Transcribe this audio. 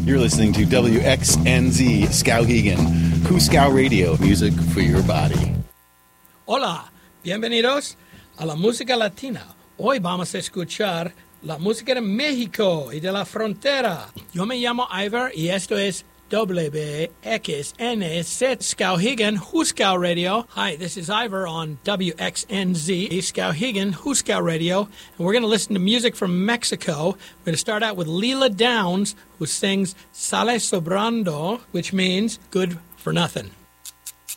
You're listening to WXNZ Skowhegan, Huskow Radio, music for your body. Hola, bienvenidos a la música latina. Hoy vamos a escuchar la música de México y de la frontera. Yo me llamo Ivor y esto es WXNZ Skowhegan Huskow Radio. Hi, this is Ivor on WXNZ Skowhegan Huskow Radio, and we're going to listen to music from Mexico. We're going to start out with Leela Downs, who sings Sale Sobrando, which means good for nothing.